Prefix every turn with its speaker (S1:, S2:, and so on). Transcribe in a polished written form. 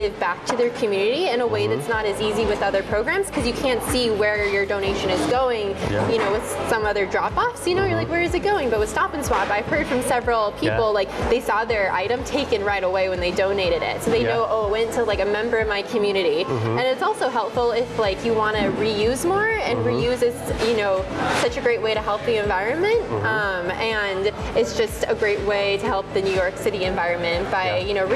S1: give back to their community in a way that's not as easy with other programs, because you can't see where your donation is going. You know, with some other drop-offs, you know, you're like, where is it going? But with Stop and Swap, I've heard from several people, like, they saw their item taken right away when they donated it. So they know, oh, it went to like a member of my community. And it's also helpful if like you want to reuse more, and reuse is, you know, such a great way to help the environment. And it's just a great way to help the New York City environment by, you know,